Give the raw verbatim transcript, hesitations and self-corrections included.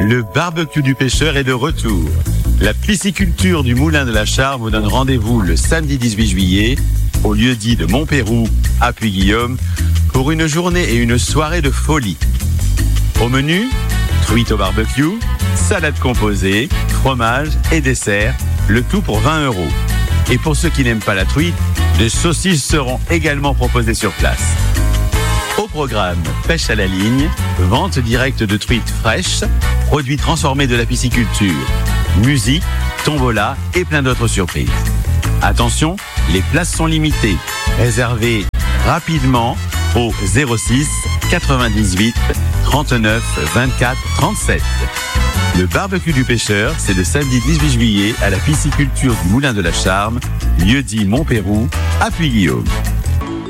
Le barbecue du pêcheur est de retour. La pisciculture du Moulin de la Charme vous donne rendez-vous le samedi dix-huit juillet au lieu-dit de Montpérou à Puy-Guillaume pour une journée et une soirée de folie. Au menu, truite au barbecue, salade composée, fromage et dessert, le tout pour vingt euros. Et pour ceux qui n'aiment pas la truite, des saucisses seront également proposées sur place. Au programme, pêche à la ligne, vente directe de truites fraîches, produits transformés de la pisciculture, musique, tombola et plein d'autres surprises. Attention, les places sont limitées. Réservez rapidement au zéro six quatre-vingt-dix-huit trente-neuf vingt-quatre trente-sept. Le barbecue du pêcheur, c'est le samedi dix-huit juillet à la pisciculture du Moulin de la Charme, lieu-dit Montpérou, à Puy-Guillaume.